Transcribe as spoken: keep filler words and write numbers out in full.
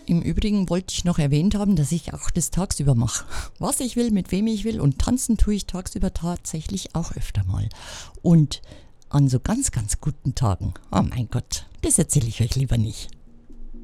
im Übrigen wollte ich noch erwähnt haben, dass ich auch das tagsüber mache. Was ich will, mit wem ich will und tanzen tue ich tagsüber tatsächlich auch öfter mal. Und an so ganz, ganz guten Tagen, oh mein Gott, das erzähle ich euch lieber nicht.